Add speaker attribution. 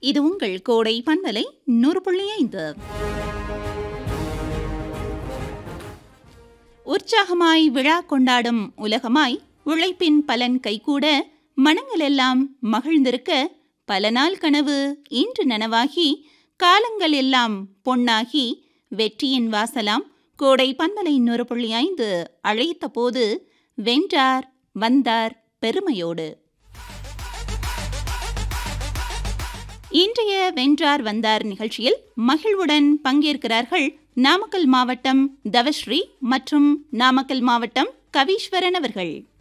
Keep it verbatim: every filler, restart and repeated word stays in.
Speaker 1: இது உங்கள் கோடை பண்பலை நூறு புள்ளி ஐந்து. உற்சாகமாய் விழா கொண்டாடும் உலகமாய் உழைப்பின் பலன் கைகூட மனங்களெல்லாம் மகிழ்ந்திருக்க பல நாள் கனவு இன்று நனவாகி காலங்கள் எல்லாம் பொன்னாகி வெற்றியின் வாசலாம் கோடை பண்பலை நூறு புள்ளி ஐந்து அழைத்த போது வென்றார் வந்தார் பெருமையோடு. இன்றைய வென்றார் வந்தார் நிகழ்ச்சியில் மகிழ்வுடன் பங்கேற்கிறார்கள் நாமக்கல் மாவட்டம் தவஸ்ரீ மற்றும் நாமக்கல் மாவட்டம் கவீஸ்வரன் அவர்கள்.